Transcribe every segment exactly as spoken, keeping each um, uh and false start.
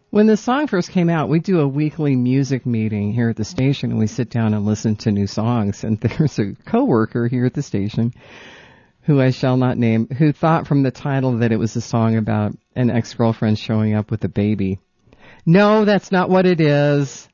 When the song first came out, we do a weekly music meeting here at the station, and we sit down and listen to new songs. And there's a coworker here at the station, who I shall not name, who thought from the title that it was a song about an ex-girlfriend showing up with a baby. No, that's not what it is.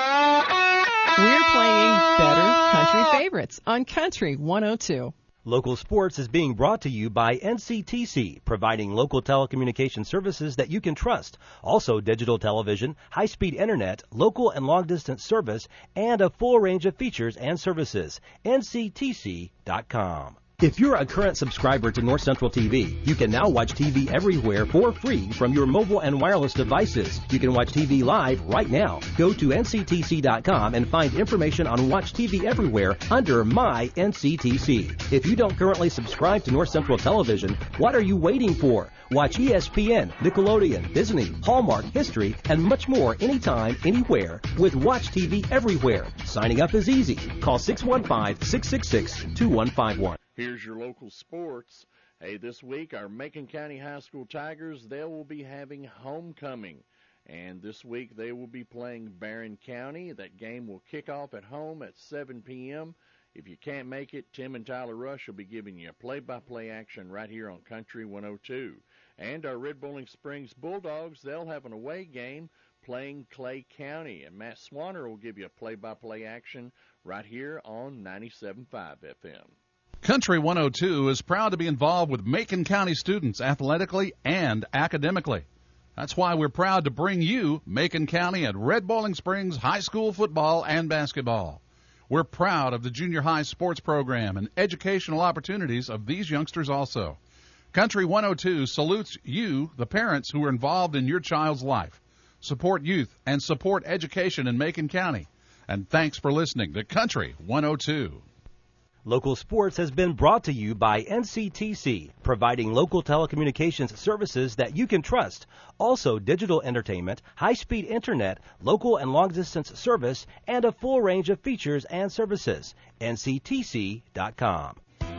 We're playing Better Country Favorites on Country one oh two. Local Sports is being brought to you by N C T C, providing local telecommunication services that you can trust. Also digital television, high-speed internet, local and long-distance service, and a full range of features and services. N C T C dot com. If you're a current subscriber to North Central T V, you can now watch T V everywhere for free from your mobile and wireless devices. You can watch T V live right now. Go to N C T C dot com and find information on Watch T V Everywhere under My N C T C. If you don't currently subscribe to North Central Television, what are you waiting for? Watch E S P N, Nickelodeon, Disney, Hallmark, History, and much more anytime, anywhere with Watch T V Everywhere. Signing up is easy. Call six one five, six six six, two one five one. Here's your local sports. Hey, this week our Macon County High School Tigers, they will be having homecoming. And this week they will be playing Barron County. That game will kick off at home at seven p.m. If you can't make it, Tim and Tyler Rush will be giving you play-by-play action right here on Country one oh two. And our Red Bowling Springs Bulldogs, they'll have an away game playing Clay County. And Matt Swanner will give you a play-by-play action right here on ninety-seven point five F M. Country one oh two is proud to be involved with Macon County students athletically and academically. That's why we're proud to bring you Macon County and Red Bowling Springs high school football and basketball. We're proud of the junior high sports program and educational opportunities of these youngsters also. Country one oh two salutes you, the parents who are involved in your child's life. Support youth and support education in Macon County. And thanks for listening to Country one oh two. Local Sports has been brought to you by N C T C, providing local telecommunications services that you can trust. Also digital entertainment, high-speed internet, local and long-distance service, and a full range of features and services. N C T C dot com.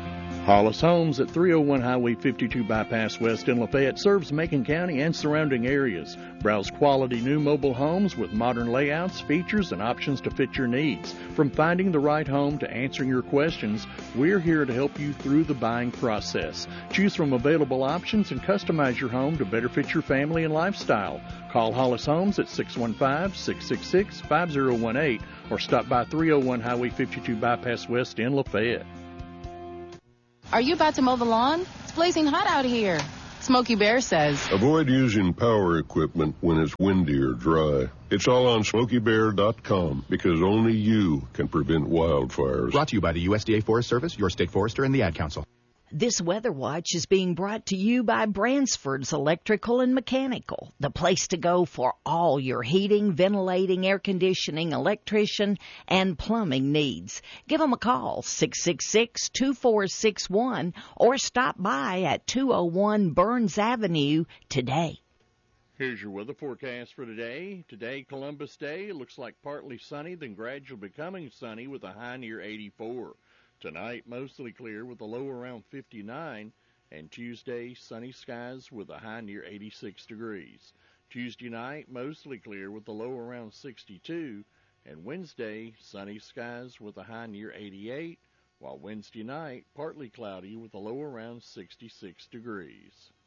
Hollis Homes at three oh one Highway fifty-two Bypass West in Lafayette serves Macon County and surrounding areas. Browse quality new mobile homes with modern layouts, features, and options to fit your needs. From finding the right home to answering your questions, we're here to help you through the buying process. Choose from available options and customize your home to better fit your family and lifestyle. Call Hollis Homes at six one five, six six six, five oh one eight or stop by three oh one Highway fifty-two Bypass West in Lafayette. Are you about to mow the lawn? It's blazing hot out here. Smokey Bear says, avoid using power equipment when it's windy or dry. It's all on smokey bear dot com because only you can prevent wildfires. Brought to you by the U S D A Forest Service, your state forester, and the Ad Council. This Weather Watch is being brought to you by Bransford's Electrical and Mechanical, the place to go for all your heating, ventilating, air conditioning, electrician, and plumbing needs. Give them a call, six six six, two four six one, or stop by at two oh one Burns Avenue today. Here's your weather forecast for today. Today, Columbus Day, looks like partly sunny, then gradually becoming sunny with a high near eighty-four. Tonight, mostly clear with a low around fifty-nine, and Tuesday, sunny skies with a high near eighty-six degrees. Tuesday night, mostly clear with a low around sixty-two, and Wednesday, sunny skies with a high near eighty-eight, while Wednesday night, partly cloudy with a low around sixty-six degrees.